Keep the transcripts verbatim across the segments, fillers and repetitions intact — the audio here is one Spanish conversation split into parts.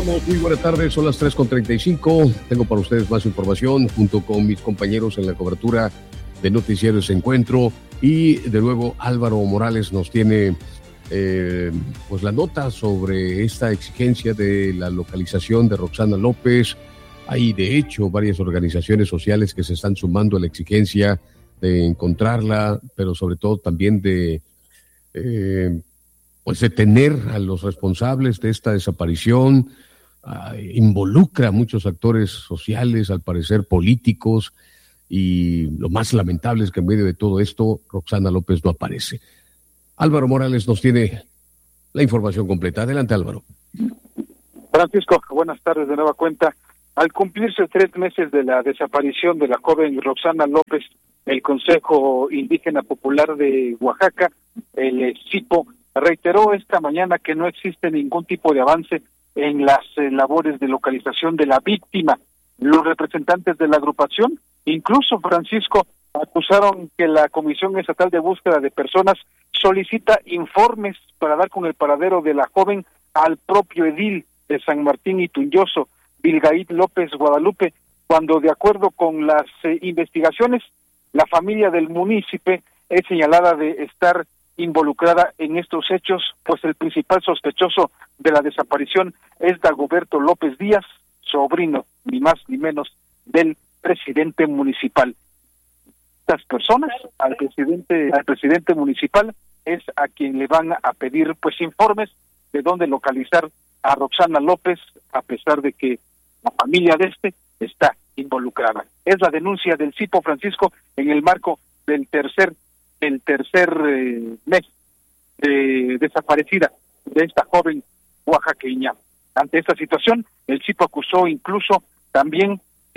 Continuamos, muy buenas tardes, son las tres con treinta y cinco. Tengo para ustedes más información junto con mis compañeros en la cobertura de Noticieros Encuentro. Y de nuevo Álvaro Morales nos tiene eh, pues la nota sobre esta exigencia de la localización de Roxana López. Hay de hecho varias organizaciones sociales que se están sumando a la exigencia de encontrarla, pero sobre todo también de eh, pues detener a los responsables de esta desaparición. Uh, involucra a muchos actores sociales, al parecer políticos, y lo más lamentable es que en medio de todo esto Roxana López no aparece. Álvaro Morales nos tiene la información completa. Adelante, Álvaro. Francisco, buenas tardes de nueva cuenta. Al cumplirse tres meses de la desaparición de la joven Roxana López, el Consejo Indígena Popular de Oaxaca, el CIPO, reiteró esta mañana que no existe ningún tipo de avance en las eh, labores de localización de la víctima. Los representantes de la agrupación, incluso Francisco, acusaron que la Comisión Estatal de Búsqueda de Personas solicita informes para dar con el paradero de la joven al propio edil de San Martín y Tunyoso, Vilgaid López Guadalupe, cuando de acuerdo con las eh, investigaciones, la familia del municipio es señalada de estar involucrada en estos hechos, pues el principal sospechoso de la desaparición es Dagoberto López Díaz, sobrino, ni más ni menos, del presidente municipal. Estas personas, al presidente, al presidente municipal, es a quien le van a pedir pues informes de dónde localizar a Roxana López, a pesar de que la familia de este está involucrada. Es la denuncia del CIPO, Francisco, en el marco del tercer el tercer eh, mes de desaparecida de esta joven oaxaqueña. Ante esta situación, el CIPO acusó incluso también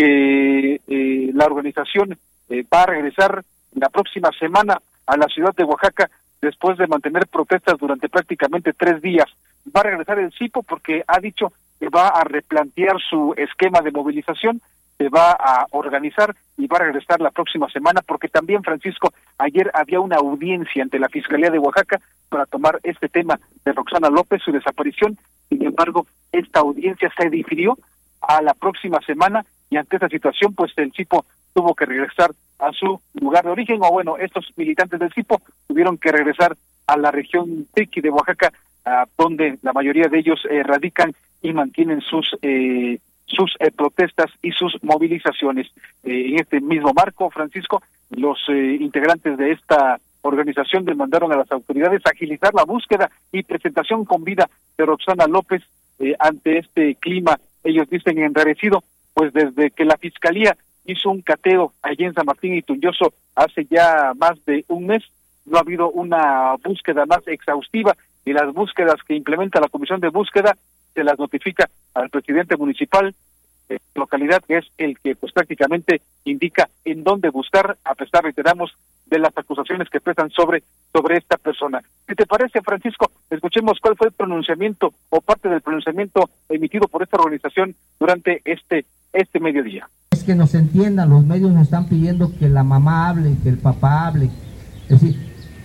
que eh, la organización eh, va a regresar la próxima semana a la ciudad de Oaxaca después de mantener protestas durante prácticamente tres días. Va a regresar el CIPO porque ha dicho que va a replantear su esquema de movilización, se va a organizar y va a regresar la próxima semana, porque también, Francisco, ayer había una audiencia ante la Fiscalía de Oaxaca para tomar este tema de Roxana López, su desaparición. Sin embargo, esta audiencia se difirió a la próxima semana y ante esta situación, pues el CIPO tuvo que regresar a su lugar de origen, o bueno, estos militantes del CIPO tuvieron que regresar a la región Triqui de Oaxaca, a donde la mayoría de ellos eh, radican y mantienen sus eh, sus eh, protestas y sus movilizaciones. Eh, en este mismo marco, Francisco, los eh, integrantes de esta organización demandaron a las autoridades agilizar la búsqueda y presentación con vida de Roxana López eh, ante este clima, ellos dicen, enrarecido, pues desde que la Fiscalía hizo un cateo allí en San Martín y Tunyoso hace ya más de un mes, no ha habido una búsqueda más exhaustiva, y las búsquedas que implementa la Comisión de Búsqueda se las notifica al presidente municipal de localidad, que es el que pues prácticamente indica en dónde buscar, a pesar, reiteramos, de las acusaciones que pesan sobre sobre esta persona. ¿Qué te parece, Francisco? Escuchemos cuál fue el pronunciamiento o parte del pronunciamiento emitido por esta organización durante este este mediodía. Es que nos entiendan, los medios nos están pidiendo que la mamá hable, que el papá hable. Es decir,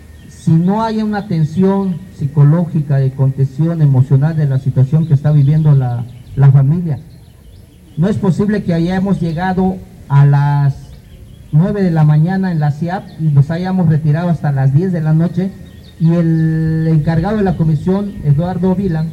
si no hay una atención psicológica, de contención emocional de la situación que está viviendo la, la familia, no es posible que hayamos llegado a las nueve de la mañana en la C I A P y nos hayamos retirado hasta las diez de la noche, y el encargado de la comisión, Eduardo Vila,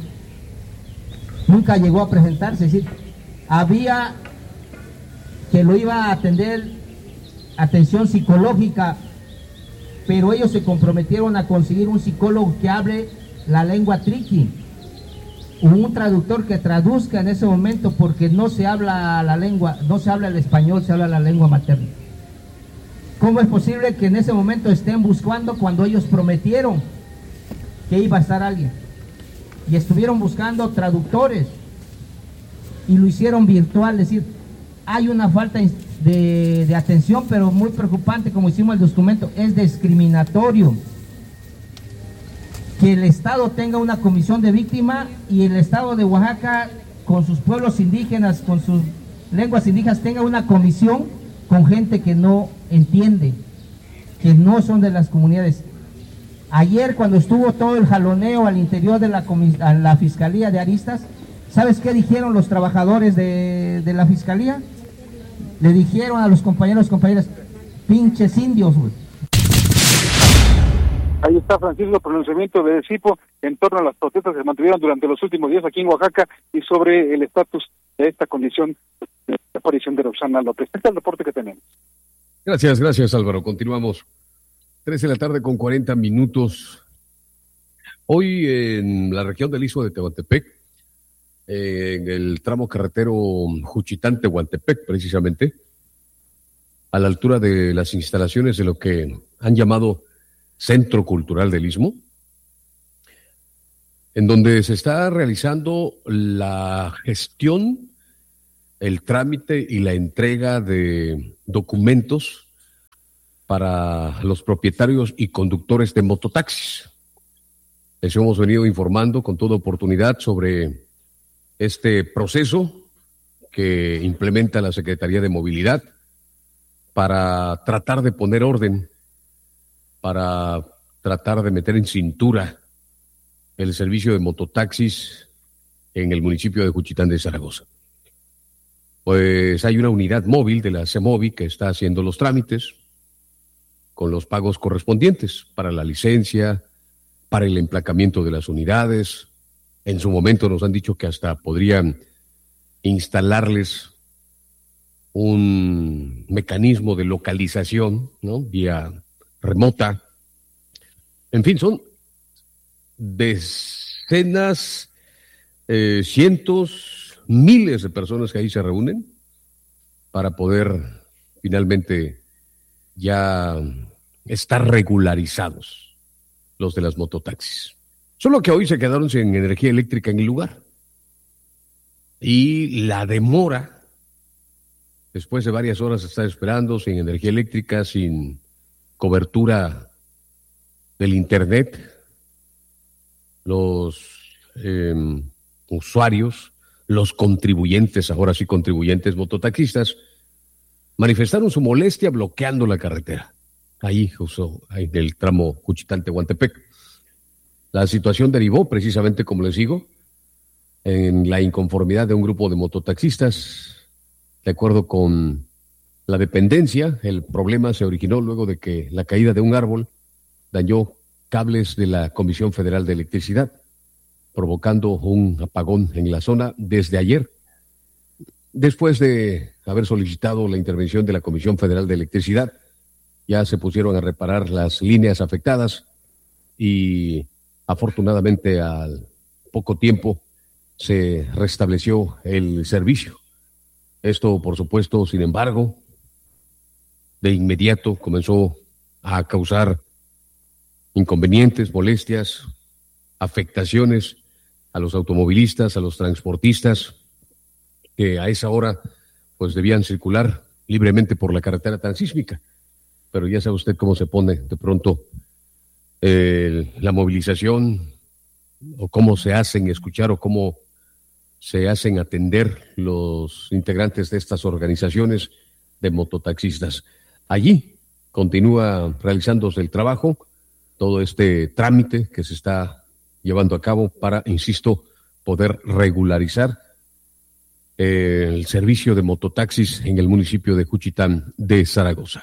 nunca llegó a presentarse. Es decir, había que lo iba a atender atención psicológica, pero ellos se comprometieron a conseguir un psicólogo que hable la lengua triqui, un traductor que traduzca en ese momento, porque no se habla la lengua, no se habla el español, se habla la lengua materna. ¿Cómo es posible que en ese momento estén buscando cuando ellos prometieron que iba a estar alguien? Y estuvieron buscando traductores y lo hicieron virtual. Es decir, hay una falta de, de atención, pero muy preocupante, como hicimos el documento, es discriminatorio. Que el Estado tenga una comisión de víctima y el Estado de Oaxaca, con sus pueblos indígenas, con sus lenguas indígenas, tenga una comisión con gente que no entiende, que no son de las comunidades. Ayer, cuando estuvo todo el jaloneo al interior de la, a la Fiscalía de Aristas, ¿Sabes qué dijeron los trabajadores de, de la fiscalía? Le dijeron a los compañeros y compañeras, pinches indios, güey. Ahí está, Francisco, el pronunciamiento de CIPO en torno a las protestas que se mantuvieron durante los últimos días aquí en Oaxaca y sobre el estatus de esta condición de aparición de Roxana López. Este es el reporte que tenemos. Gracias, gracias Álvaro. Continuamos. Tres de la tarde con cuarenta minutos. Hoy en la región del Istmo de Tehuantepec, en el tramo carretero Juchitán-Tehuantepec, precisamente, a la altura de las instalaciones de lo que han llamado Centro Cultural del Istmo, en donde se está realizando la gestión, el trámite y la entrega de documentos para los propietarios y conductores de mototaxis. Les hemos venido informando con toda oportunidad sobre este proceso que implementa la Secretaría de Movilidad para tratar de poner orden, para tratar de meter en cintura el servicio de mototaxis en el municipio de Juchitán de Zaragoza. Pues hay una unidad móvil de la CEMOVI que está haciendo los trámites con los pagos correspondientes para la licencia, para el emplacamiento de las unidades. En su momento nos han dicho que hasta podrían instalarles un mecanismo de localización, ¿no?, vía remota. En fin, son decenas, eh, cientos, miles de personas que ahí se reúnen para poder finalmente ya estar regularizados los de las mototaxis. Solo que hoy se quedaron sin energía eléctrica en el lugar. Y la demora, después de varias horas de estar esperando, sin energía eléctrica, sin cobertura del internet, los eh, usuarios, los contribuyentes, ahora sí contribuyentes mototaxistas, manifestaron su molestia bloqueando la carretera, ahí, justo ahí en el tramo Juchitán-Tehuantepec. La situación derivó, precisamente como les digo, en la inconformidad de un grupo de mototaxistas. De acuerdo con la dependencia, el problema se originó luego de que la caída de un árbol dañó cables de la Comisión Federal de Electricidad, provocando un apagón en la zona desde ayer. Después de haber solicitado la intervención de la Comisión Federal de Electricidad, ya se pusieron a reparar las líneas afectadas y afortunadamente al poco tiempo se restableció el servicio. Esto, por supuesto, sin embargo, de inmediato comenzó a causar inconvenientes, molestias, afectaciones a los automovilistas, a los transportistas, que a esa hora pues debían circular libremente por la carretera transísmica. Pero ya sabe usted cómo se pone de pronto eh, la movilización, o cómo se hacen escuchar, o cómo se hacen atender los integrantes de estas organizaciones de mototaxistas. Allí continúa realizándose el trabajo, todo este trámite que se está llevando a cabo para, insisto, poder regularizar eh, el servicio de mototaxis en el municipio de Juchitán de Zaragoza.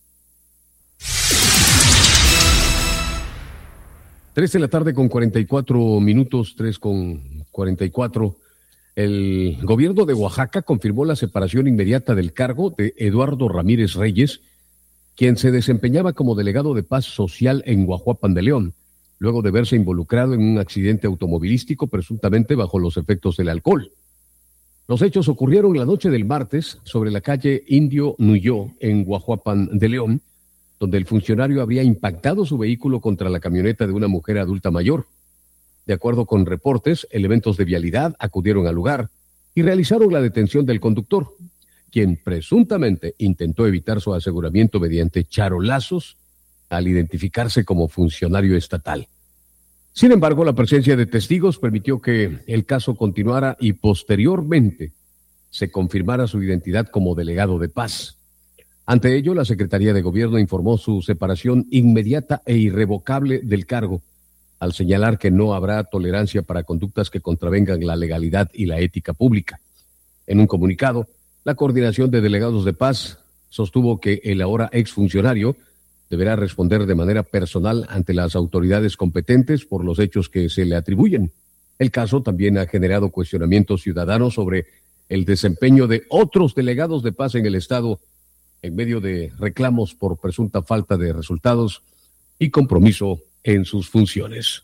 Tres de la tarde con cuarenta y cuatro minutos, tres con cuarenta y cuatro. El gobierno de Oaxaca confirmó la separación inmediata del cargo de Eduardo Ramírez Reyes, quien se desempeñaba como delegado de paz social en Guajuapan de León, luego de verse involucrado en un accidente automovilístico presuntamente bajo los efectos del alcohol. Los hechos ocurrieron la noche del martes sobre la calle Indio Nuyó en Guajuapan de León, donde el funcionario habría impactado su vehículo contra la camioneta de una mujer adulta mayor. De acuerdo con reportes, elementos de vialidad acudieron al lugar y realizaron la detención del conductor, quien presuntamente intentó evitar su aseguramiento mediante charolazos al identificarse como funcionario estatal. Sin embargo, la presencia de testigos permitió que el caso continuara y posteriormente se confirmara su identidad como delegado de paz. Ante ello, la Secretaría de Gobierno informó su separación inmediata e irrevocable del cargo, al señalar que no habrá tolerancia para conductas que contravengan la legalidad y la ética pública. En un comunicado, la Coordinación de Delegados de Paz sostuvo que el ahora exfuncionario deberá responder de manera personal ante las autoridades competentes por los hechos que se le atribuyen. El caso también ha generado cuestionamientos ciudadanos sobre el desempeño de otros delegados de paz en el Estado en medio de reclamos por presunta falta de resultados y compromiso en sus funciones.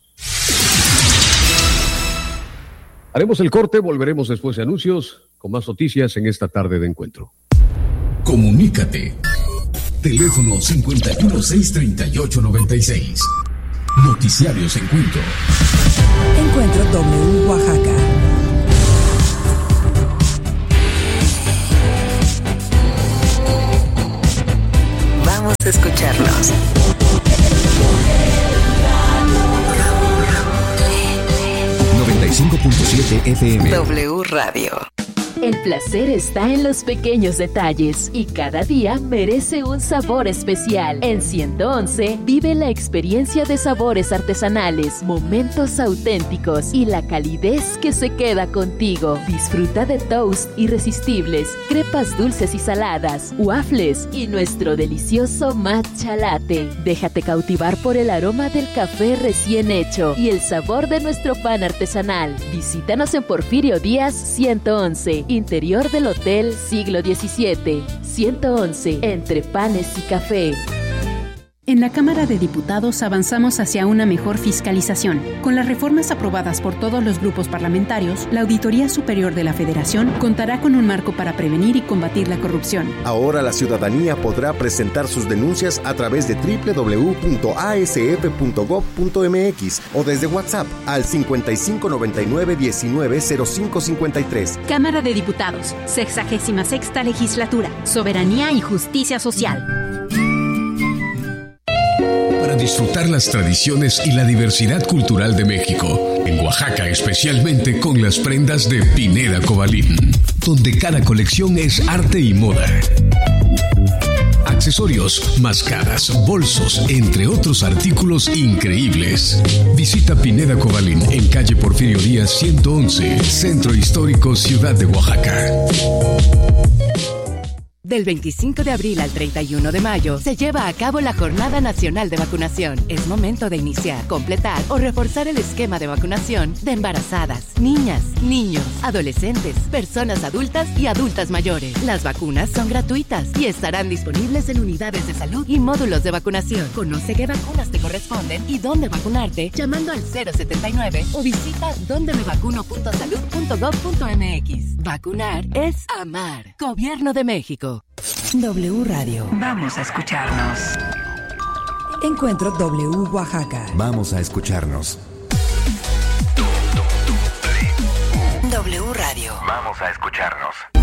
Haremos el corte, volveremos después de anuncios con más noticias en esta tarde de encuentro. Comunícate. Teléfono cincuenta y uno, seiscientos treinta y ocho, noventa y seis. Noticiarios Encuentro. Encuentro W Oaxaca. Vamos a escucharnos. noventa y cinco punto siete F M. W Radio. El placer está en los pequeños detalles y cada día merece un sabor especial. En ciento once vive la experiencia de sabores artesanales, momentos auténticos y la calidez que se queda contigo. Disfruta de toast irresistibles, crepas dulces y saladas, waffles y nuestro delicioso matcha latte. Déjate cautivar por el aroma del café recién hecho y el sabor de nuestro pan artesanal. Visítanos en Porfirio Díaz ciento once. Interior del Hotel Siglo diecisiete, ciento once, entre panes y café. En la Cámara de Diputados avanzamos hacia una mejor fiscalización. Con las reformas aprobadas por todos los grupos parlamentarios, la Auditoría Superior de la Federación contará con un marco para prevenir y combatir la corrupción. Ahora la ciudadanía podrá presentar sus denuncias a través de doble u doble u doble u punto a s f punto gob punto m x o desde WhatsApp al cincuenta y cinco noventa y nueve diecinueve cero cinco cincuenta y tres. Cámara de Diputados, sexagésima sexta Legislatura, Soberanía y Justicia Social. Para disfrutar las tradiciones y la diversidad cultural de México, en Oaxaca especialmente con las prendas de Pineda Cobalín, donde cada colección es arte y moda. Accesorios, máscaras, bolsos, entre otros artículos increíbles. Visita Pineda Cobalín en calle Porfirio Díaz ciento once, Centro Histórico, Ciudad de Oaxaca. Del veinticinco de abril al treinta y uno de mayo se lleva a cabo la Jornada Nacional de Vacunación. Es momento de iniciar, completar o reforzar el esquema de vacunación de embarazadas, niñas, niños, adolescentes, personas adultas y adultas mayores. Las vacunas son gratuitas y estarán disponibles en unidades de salud y módulos de vacunación. Conoce qué vacunas te corresponden y dónde vacunarte llamando al cero setenta y nueve o visita donde me vacuno punto salud punto gob punto m x. Vacunar es amar. Gobierno de México. W Radio. Vamos a escucharnos. Encuentro W Oaxaca. Vamos a escucharnos. W Radio. Vamos a escucharnos.